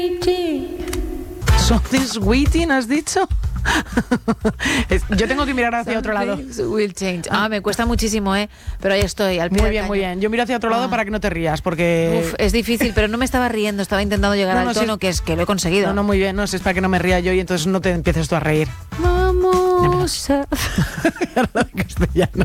Something's waiting, ¿has dicho? Yo tengo que mirar hacia otro lado. Will change. Me cuesta muchísimo, pero ahí estoy, al pie Muy del bien, cañón. muy bien. Yo miro hacia otro lado para que no te rías, porque... Uf, es difícil, pero no me estaba riendo, estaba intentando llegar al tono, que lo he conseguido. No, muy bien, no, es para que no me ría yo y entonces no te empieces tú a reír. Vamos a... castellano.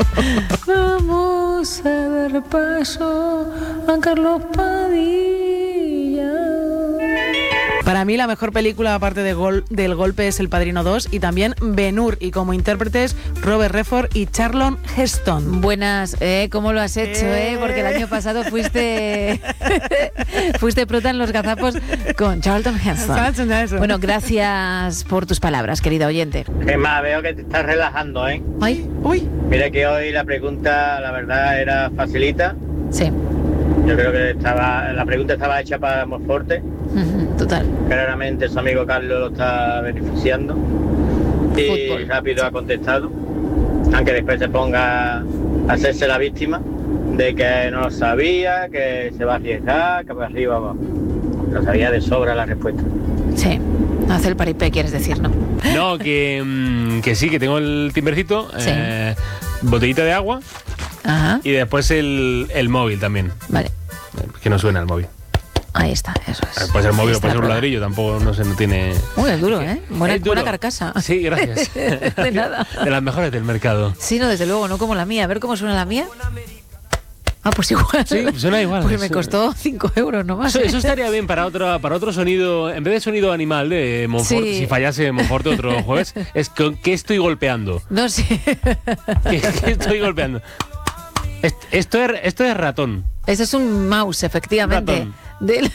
Vamos a dar paso a Carlos Padilla. Para mí la mejor película aparte del golpe es El Padrino 2 y también Ben-Hur, y como intérpretes Robert Redford y Charlton Heston. Buenas, ¿cómo lo has hecho? Porque el año pasado fuiste prota en Los Gazapos con Charlton Heston. Bueno, gracias por tus palabras, querida oyente. Gemma, veo que te estás relajando, ¿eh? Ay, uy. Mira que hoy la pregunta, la verdad, era facilita. Sí. Yo creo que la pregunta estaba hecha para Monforte. Total. Claramente su amigo Carlos lo está beneficiando. Y Fútbol. rápido ha contestado. Aunque después se ponga a hacerse la víctima de que no lo sabía, que se va a arriesgar, que para arriba abajo. Lo sabía de sobra la respuesta. Sí. Hace el paripé, quieres decir, ¿no? No, que sí, que tengo el timbercito, Sí. botellita de agua. Ajá. Y después el móvil también. Vale. Que no suena el móvil. Ahí está, eso es. Puede ser móvil o Ahí puede está ser un la ladrillo, tampoco no tiene... Uy, es duro, Buena Es duro. carcasa. Sí, gracias. De nada. De las mejores del mercado. Sí, no, desde luego, no como la mía. A ver cómo suena la mía. Pues igual. Sí, suena igual. Porque me costó 5 euros nomás. Eso estaría bien para otro sonido, en vez de sonido animal de Monfort, Sí. si fallase Monfort otro jueves, es ¿qué estoy golpeando? No sé. ¿Qué estoy golpeando? Esto es ratón. Eso es un mouse, efectivamente. Ratón. Del...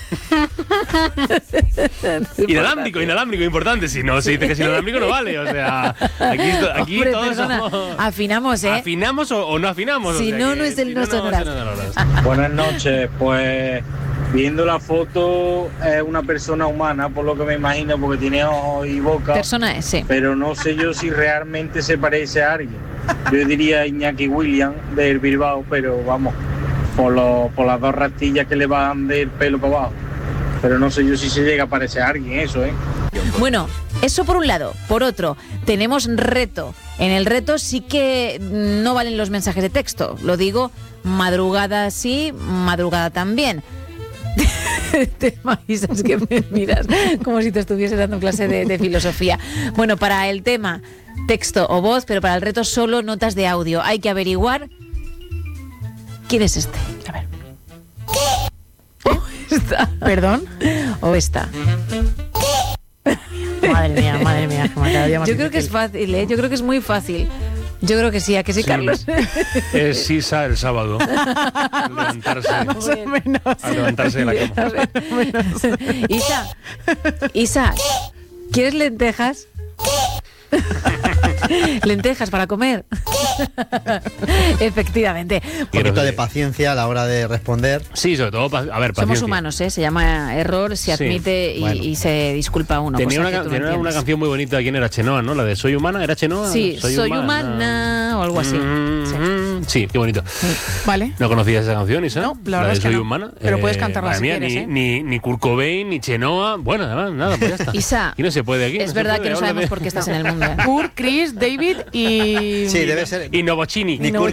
Inalámbrico, importante. Si no se dice que es inalámbrico, no vale. O sea, aquí Hombre, todos perdona, somos... afinamos, ¿Afinamos o no afinamos? Si O sea, no, no es el no sonoras. Buenas noches, pues viendo la foto es una persona humana, por lo que me imagino, porque tiene ojos y boca. Persona es, sí. Pero no sé yo si realmente se parece a alguien. Yo diría Iñaki Williams del Bilbao, pero vamos, por las dos rastillas que le van del pelo para abajo. Pero no sé yo si se llega a parecer a alguien eso, Bueno, eso por un lado. Por otro, tenemos reto. En el reto sí que no valen los mensajes de texto. Lo digo, madrugada sí, madrugada también. Te imaginas que me miras como si te estuviese dando clase de filosofía. Bueno, para el tema texto o voz, pero para el reto solo notas de audio. Hay que averiguar quién es este. A ver. ¿Esta? ¿Perdón? ¿O esta? Madre mía, cada día más Yo creo que es difícil. fácil, Yo creo que es muy fácil. Yo creo que sí, ¿a que sí, Carlos? Es Sisa el sábado. Más o menos. A levantarse de la cama. A ver. Isa, ¿quieres lentejas? Lentejas para comer. Efectivamente. Un poquito de paciencia a la hora de responder. Sí, sobre todo, paciencia. Somos humanos, se llama error, se Sí. admite y se disculpa uno. Tenía cosa una, que tú no tenía una entiendes. canción muy bonita de quién era Chenoa, ¿no? La de Soy Humana, ¿era Chenoa? Sí, soy humana o algo así. Sí, qué bonito. Vale. ¿No conocías esa canción, Isa? No, la verdad de es que Soy no. Humana. Pero puedes cantarla madre si mía, quieres, ni Kurt Cobain, ni Chenoa. Bueno, nada, pues ya está. Isa, Y no se puede aquí. es se verdad puede, que no habla sabemos de- por qué estás en el mundo. Kurt, Chris, David y... Sí, debe ser. Y Novocini. Ni Kurt